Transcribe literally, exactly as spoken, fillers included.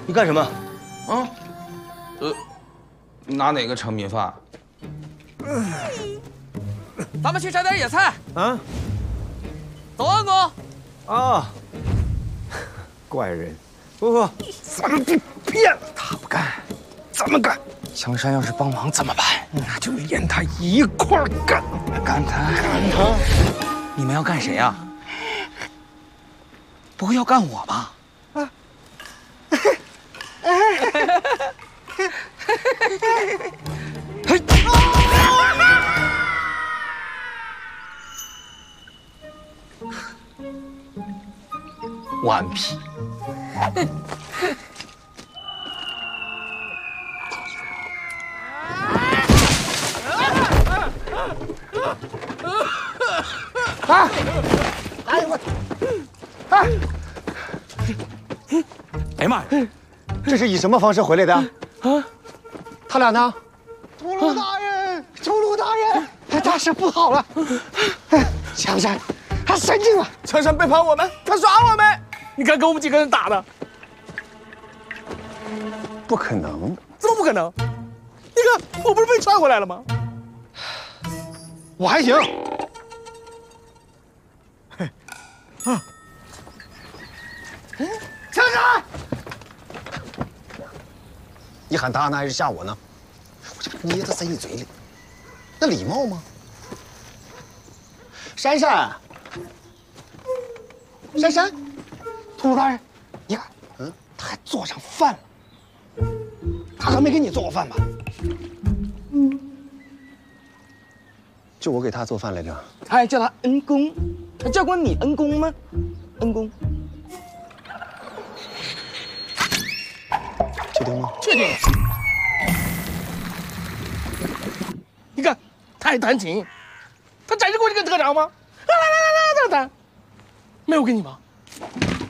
你干什么？ 啊？呃，拿哪个盛米饭？ 咱们去摘点野菜。 啊？ 走，恩公。 啊！怪人，不不，咱们被骗了。他不干，咱们干。 香山要是帮忙怎么办？ 那就连他一块儿干。 干他！ 干他！ 你们要干谁啊？不会要干我吧？啊！顽皮。 啊！哎呦我！啊！ 哎呀妈呀！ 这是以什么方式回来的？啊？他俩呢？屠戮大人，屠戮大人，大事不好了！香山，他神经了！ 香山背叛我们，他耍我们！你看跟我们几个人打的， 不可能！ 怎么不可能？你看我不是被踹回来了吗？ 我还行。啊！香山，你喊他呢还是吓我呢？我这不捏他塞你嘴里，那礼貌吗？珊珊，珊珊，屠戮大人，你看，嗯，他还做上饭了，他可没给你做过饭吧？嗯，就我给他做饭来着。 他还叫他恩公，他叫过你恩公吗？恩公， 确定吗？ 确定。你看，他还弹琴，他展示过这个特长吗？来来来来来，弹，没有给你吗？